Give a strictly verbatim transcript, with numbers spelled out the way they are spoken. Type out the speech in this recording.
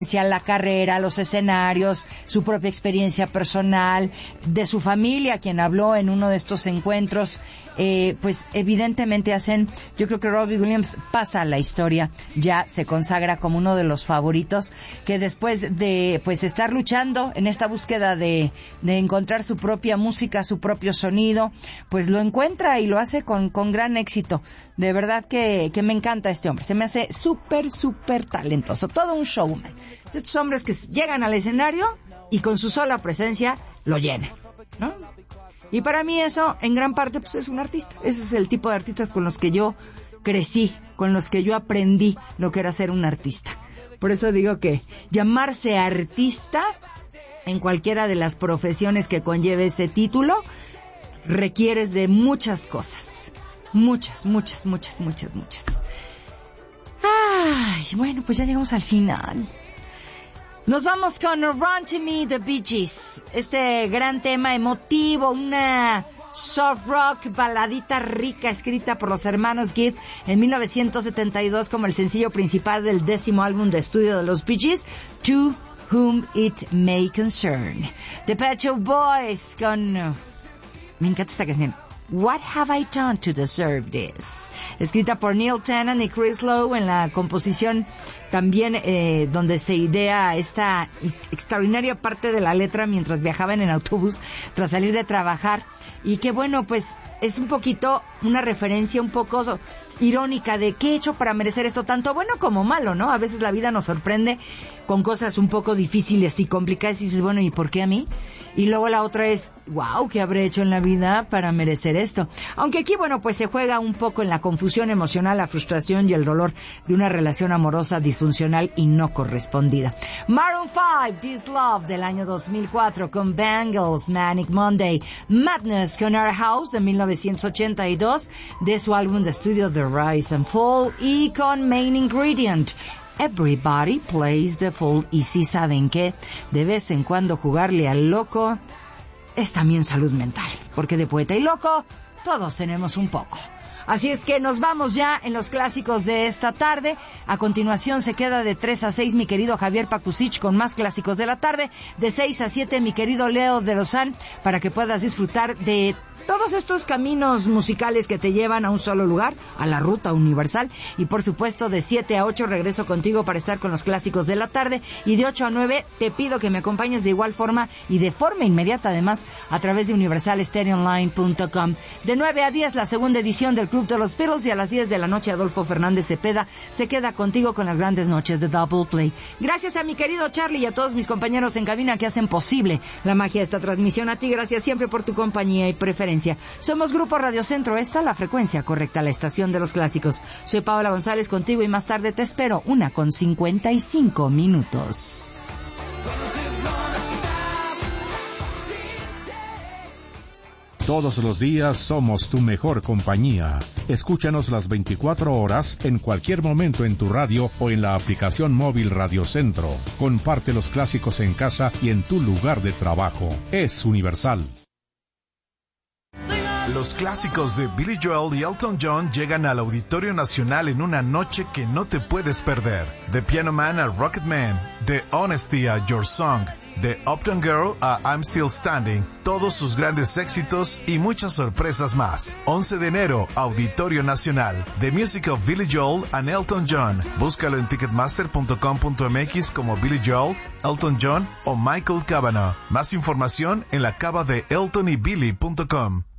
la carrera, los escenarios, su propia experiencia personal, de su familia, quien habló en uno de estos encuentros, eh, pues evidentemente hacen, yo creo que Robbie Williams pasa a la historia, ya se consagra como uno de los favoritos, que después de pues estar luchando en esta búsqueda de, de encontrar su propia música, su propio sonido, pues lo encuentra y lo hace con, con gran éxito. De verdad que, que me encanta este hombre, se me hace súper, súper talentoso, todo un showman. Estos hombres que llegan al escenario y con su sola presencia lo llenan, ¿no? Y para mí eso, en gran parte, pues es un artista. Ese es el tipo de artistas con los que yo crecí, con los que yo aprendí lo que era ser un artista. Por eso digo que llamarse artista, en cualquiera de las profesiones que conlleve ese título, requieres de muchas cosas. Muchas, muchas, muchas, muchas, muchas. Ay, bueno, pues ya llegamos al final. Nos vamos con Run to Me, The Bee Gees. Este gran tema emotivo, una soft rock, baladita rica, escrita por los hermanos Gibb en mil novecientos setenta y dos como el sencillo principal del décimo álbum de estudio de los Bee Gees, To Whom It May Concern. The Pet Shop Boys con... Me encanta esta canción. What Have I Done to Deserve This? Escrita por Neil Tennant y Chris Lowe, en la composición también eh, donde se idea esta extraordinaria parte de la letra mientras viajaban en autobús tras salir de trabajar. Y que bueno, pues es un poquito una referencia un poco irónica de qué he hecho para merecer esto, tanto bueno como malo, ¿no? A veces la vida nos sorprende con cosas un poco difíciles y complicadas y dices, bueno, ¿y por qué a mí? Y luego la otra es, wow, ¿qué habré hecho en la vida para merecer esto? Aunque aquí, bueno, pues se juega un poco en la confusión emocional, la frustración y el dolor de una relación amorosa disfuncional y no correspondida. Maroon five, This Love, del año dos mil cuatro, con Bangles, Manic Monday, Madness, con Our House, de mil novecientos ochenta y dos, de su álbum de estudio The Rise and Fall, y con Main Ingredient, Everybody Plays the Fool. Y si saben que de vez en cuando jugarle al loco es también salud mental, porque de poeta y loco todos tenemos un poco. Así es que nos vamos ya en los clásicos de esta tarde. A continuación se queda de tres a seis mi querido Javier Pakusich con más clásicos de la tarde. De seis a siete mi querido Leo de Lozán, para que puedas disfrutar de todos estos caminos musicales que te llevan a un solo lugar, a la ruta universal. Y por supuesto de siete a ocho regreso contigo para estar con los clásicos de la tarde. Y de ocho a nueve te pido que me acompañes de igual forma y de forma inmediata además a través de universal stereo online punto com. De nueve a diez la segunda edición del Club de los Beatles, y a las diez de la noche Adolfo Fernández Cepeda se queda contigo con las grandes noches de Double Play. Gracias a mi querido Charlie y a todos mis compañeros en cabina que hacen posible la magia de esta transmisión. A ti gracias siempre por tu compañía y preferencia. Somos Grupo Radio Centro, esta la frecuencia correcta, la estación de los clásicos. Soy Paola González contigo y más tarde te espero, una con cincuenta y cinco minutos. Todos los días somos tu mejor compañía. Escúchanos las veinticuatro horas, en cualquier momento en tu radio o en la aplicación móvil Radio Centro. Comparte los clásicos en casa y en tu lugar de trabajo. Es universal. Los clásicos de Billy Joel y Elton John llegan al Auditorio Nacional en una noche que no te puedes perder. De Piano Man a Rocket Man, de Honesty a Your Song, de Uptown Girl a I'm Still Standing, todos sus grandes éxitos y muchas sorpresas más. once de enero, Auditorio Nacional, The Music of Billy Joel and Elton John. Búscalo en ticketmaster punto com punto m x como Billy Joel, Elton John o Michael Cavanaugh. Más información en la cava de elton y billy punto com.